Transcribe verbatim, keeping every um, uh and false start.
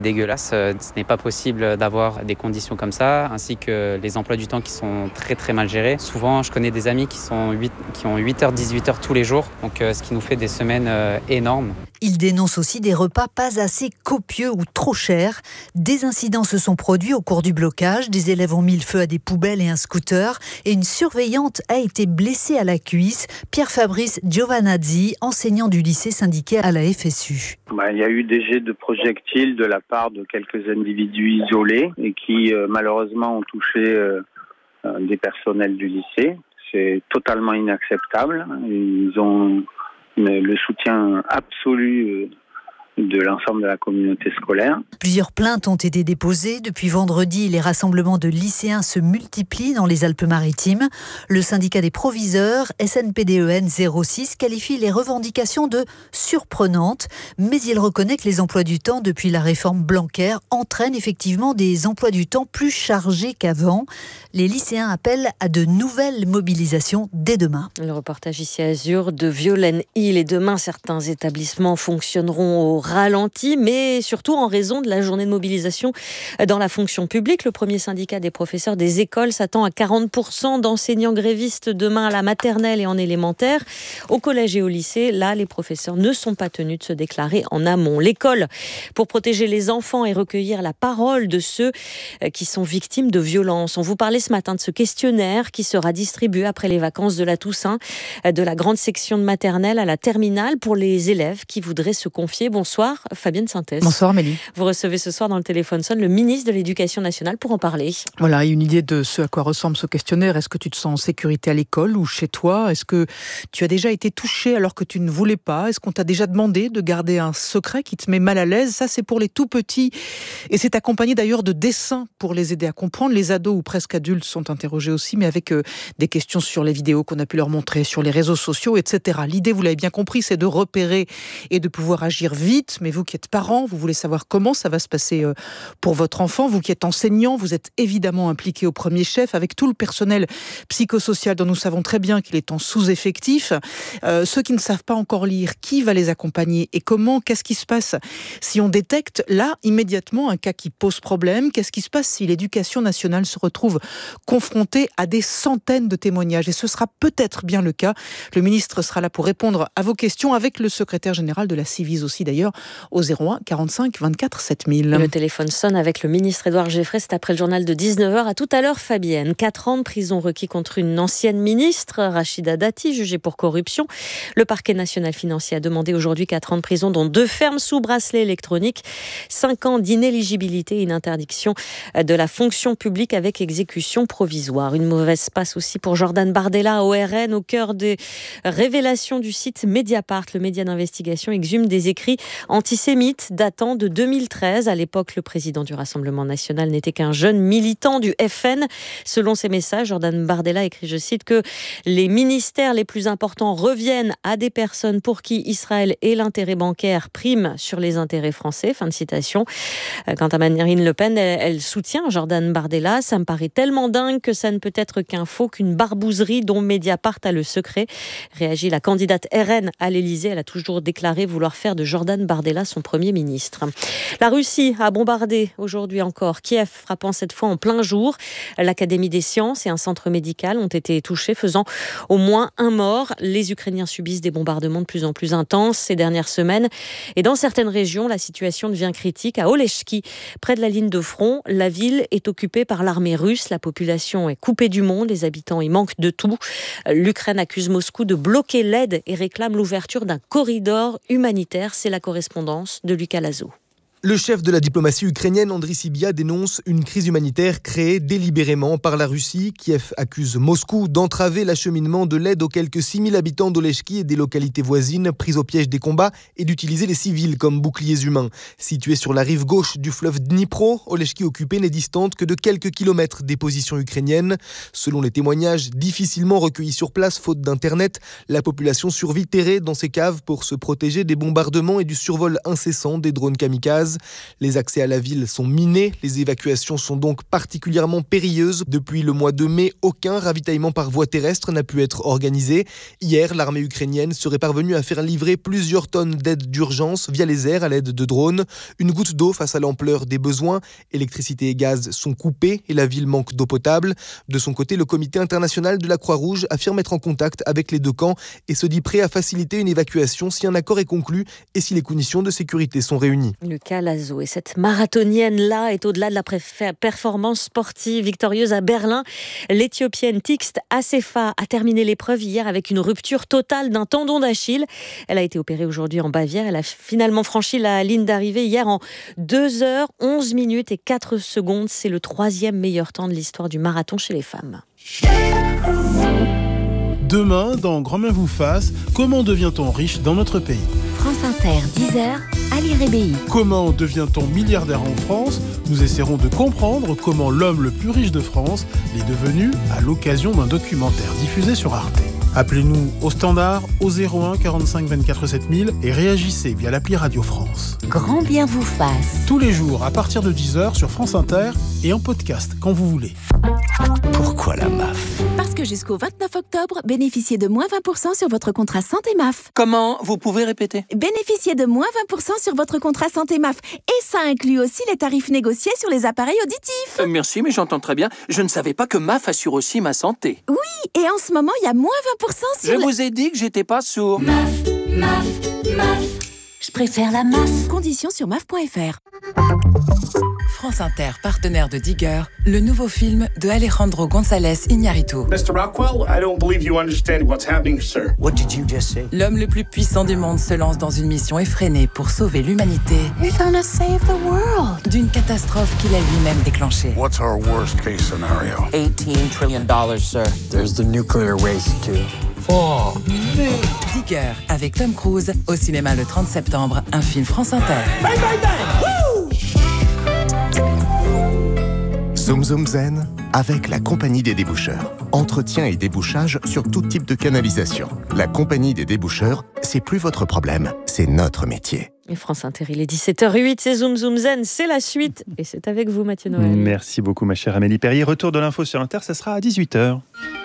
Dégueulasse, ce n'est pas possible d'avoir des conditions comme ça, ainsi que les emplois du temps qui sont très très mal gérés. Souvent, je connais des amis qui, sont huit, qui ont huit heures, dix-huit heures tous les jours, donc euh, ce qui nous fait des semaines euh, énormes. Il dénonce aussi des repas pas assez copieux ou trop chers. Des incidents se sont produits au cours du blocage. Des élèves ont mis le feu à des poubelles et un scooter. Et une surveillante a été blessée à la cuisse. Pierre-Fabrice Giovanazzi, enseignant du lycée syndiqué à la F S U. Bah, il y a eu des jets de projectiles de la part de quelques individus isolés et qui euh, malheureusement ont touché euh, des personnels du lycée. C'est totalement inacceptable. Ils ont le soutien absolu de l'ensemble de la communauté scolaire. Plusieurs plaintes ont été déposées. Depuis vendredi, les rassemblements de lycéens se multiplient dans les Alpes-Maritimes. Le syndicat des proviseurs, S N P D E N zéro six, qualifie les revendications de surprenantes, mais il reconnaît que les emplois du temps depuis la réforme Blanquer entraînent effectivement des emplois du temps plus chargés qu'avant. Les lycéens appellent à de nouvelles mobilisations dès demain. Le reportage ici à Azur de Violaine-Île. Et demain, certains établissements fonctionneront au ralenti, mais surtout en raison de la journée de mobilisation dans la fonction publique. Le premier syndicat des professeurs des écoles s'attend à quarante pour cent d'enseignants grévistes demain à la maternelle et en élémentaire. Au collège et au lycée, là, les professeurs ne sont pas tenus de se déclarer en amont. L'école, pour protéger les enfants et recueillir la parole de ceux qui sont victimes de violences. On vous parlait ce matin de ce questionnaire qui sera distribué après les vacances de la Toussaint, de la grande section de maternelle à la terminale pour les élèves qui voudraient se confier. Bonsoir Fabienne Synthès. Bonsoir Amélie. Vous recevez ce soir dans le téléphone sonne le ministre de l'Éducation nationale pour en parler. Voilà, une idée de ce à quoi ressemble ce questionnaire. Est-ce que tu te sens en sécurité à l'école ou chez toi ? Est-ce que tu as déjà été touché alors que tu ne voulais pas ? Est-ce qu'on t'a déjà demandé de garder un secret qui te met mal à l'aise ? Ça, c'est pour les tout petits. Et c'est accompagné d'ailleurs de dessins pour les aider à comprendre. Les ados ou presque adultes sont interrogés aussi, mais avec euh, des questions sur les vidéos qu'on a pu leur montrer, sur les réseaux sociaux, et cetera. L'idée, vous l'avez bien compris, c'est de repérer et de pouvoir agir vite. Mais vous qui êtes parent, vous voulez savoir comment ça va se passer euh, pour votre enfant. Vous qui êtes enseignant, vous êtes évidemment impliqué au premier chef avec tout le personnel psychosocial dont nous savons très bien qu'il est en sous-effectif. Euh, ceux qui ne savent pas encore lire, qui va les accompagner et comment ? Qu'est-ce qui se passe si on détecte là immédiatement un cas qui pose problème ? Qu'est-ce qui se passe si l'Éducation nationale se retrouve confrontée à des centaines de témoignages ? Et ce sera peut-être bien le cas. Le ministre sera là pour répondre à vos questions avec le secrétaire général de la Civis aussi d'ailleurs au zéro un quarante-cinq vingt-quatre sept mille. Le téléphone sonne avec le ministre Édouard Geffray. C'est après le journal de dix-neuf heures. À tout à l'heure, Fabienne. Quatre ans de prison requis contre une ancienne ministre, Rachida Dati, jugée pour corruption. Le parquet national financier a demandé aujourd'hui quatre ans de prison, dont deux fermes sous bracelet électronique, cinq ans d'inéligibilité et une interdiction de la fonction publique avec exécution provisoire. Une mauvaise passe aussi pour Jordan Bardella, O R N, au cœur des révélations du site Mediapart. Le média d'investigation exhume des écrits antisémite datant de deux mille treize. À l'époque, le président du Rassemblement national n'était qu'un jeune militant du F N. Selon ces messages, Jordan Bardella écrit, je cite, que les ministères les plus importants reviennent à des personnes pour qui Israël et l'intérêt bancaire priment sur les intérêts français. Fin de citation. Quant à Marine Le Pen, elle, elle soutient Jordan Bardella. Ça me paraît tellement dingue que ça ne peut être qu'un faux, qu'une barbouzerie dont Mediapart a le secret. Réagit la candidate R N à l'Élysée. Elle a toujours déclaré vouloir faire de Jordan Bardella son premier ministre. La Russie a bombardé aujourd'hui encore Kiev, frappant cette fois en plein jour. L'Académie des sciences et un centre médical ont été touchés, faisant au moins un mort. Les Ukrainiens subissent des bombardements de plus en plus intenses ces dernières semaines. Et dans certaines régions, la situation devient critique. À Oleshki, près de la ligne de front, la ville est occupée par l'armée russe. La population est coupée du monde, les habitants y manquent de tout. L'Ukraine accuse Moscou de bloquer l'aide et réclame l'ouverture d'un corridor humanitaire. C'est la correspondance de Lucas Lazo. Le chef de la diplomatie ukrainienne, Andriy Sybiha, dénonce une crise humanitaire créée délibérément par la Russie. Kiev accuse Moscou d'entraver l'acheminement de l'aide aux quelques six mille habitants d'Oleshki et des localités voisines prises au piège des combats et d'utiliser les civils comme boucliers humains. Située sur la rive gauche du fleuve Dnipro, Oleshki occupée n'est distante que de quelques kilomètres des positions ukrainiennes. Selon les témoignages difficilement recueillis sur place faute d'internet, la population survit terrée dans ses caves pour se protéger des bombardements et du survol incessant des drones kamikazes. gaz. Les accès à la ville sont minés, les évacuations sont donc particulièrement périlleuses. Depuis le mois de mai, aucun ravitaillement par voie terrestre n'a pu être organisé. Hier, l'armée ukrainienne serait parvenue à faire livrer plusieurs tonnes d'aide d'urgence via les airs à l'aide de drones. Une goutte d'eau face à l'ampleur des besoins. Électricité et gaz sont coupés et la ville manque d'eau potable. De son côté, le comité international de la Croix-Rouge affirme être en contact avec les deux camps et se dit prêt à faciliter une évacuation si un accord est conclu et si les conditions de sécurité sont réunies. Lucas Lazo, et cette marathonienne-là est au-delà de la préf- performance sportive victorieuse à Berlin. L'Éthiopienne Tigst Assefa a terminé l'épreuve hier avec une rupture totale d'un tendon d'Achille. Elle a été opérée aujourd'hui en Bavière. Elle a finalement franchi la ligne d'arrivée hier en deux heures, onze minutes et quatre secondes. C'est le troisième meilleur temps de l'histoire du marathon chez les femmes. Demain, dans Grand Bien vous fasse, comment devient-on riche dans notre pays ? France Inter, dix heures, Ali Rébéi. Comment devient-on milliardaire en France ? Nous essaierons de comprendre comment l'homme le plus riche de France l'est devenu à l'occasion d'un documentaire diffusé sur Arte. Appelez-nous au standard au zéro un quarante-cinq vingt-quatre sept mille et réagissez via l'appli Radio France. Grand Bien vous fasse. Tous les jours à partir de dix heures sur France Inter et en podcast quand vous voulez. Pourquoi la M A F ? Parce que jusqu'au vingt-neuf octobre, bénéficiez de moins vingt pour cent sur votre contrat santé M A F. Comment ? Vous pouvez répéter ? Bénéficiez de moins vingt pour cent sur votre contrat santé M A F. Et ça inclut aussi les tarifs négociés sur les appareils auditifs. Euh, merci, mais j'entends très bien. Je ne savais pas que M A F assure aussi ma santé. Oui, et en ce moment, il y a moins vingt pour cent sur Je les... vous ai dit que j'étais pas sourd. M A F, M A F, M A F. Je préfère la M A F. Conditions sur M A F point F R. France Inter, partenaire de Digger, le nouveau film de Alejandro González Iñárritu. mister Rockwell, I don't believe you understand what's happening, sir. What did you just say? L'homme le plus puissant du monde se lance dans une mission effrénée pour sauver l'humanité. You're gonna save the world. D'une catastrophe qu'il a lui-même déclenchée. What's our worst case scenario? eighteen trillion dollars, sir. There's the nuclear waste, too. Oh, Digger, avec Tom Cruise, au cinéma le trente septembre, un film France Inter. Bang, bang, bang! Woo! Zoom Zoom Zen avec la Compagnie des déboucheurs. Entretien et débouchage sur tout type de canalisation. La Compagnie des déboucheurs, c'est plus votre problème, c'est notre métier. Et France Inter, il est dix-sept heures zéro huit, c'est Zoom Zoom Zen, c'est la suite. Et c'est avec vous, Mathieu Noël. Merci beaucoup, ma chère Amélie Perrier. Retour de l'info sur Inter, ça sera à dix-huit heures.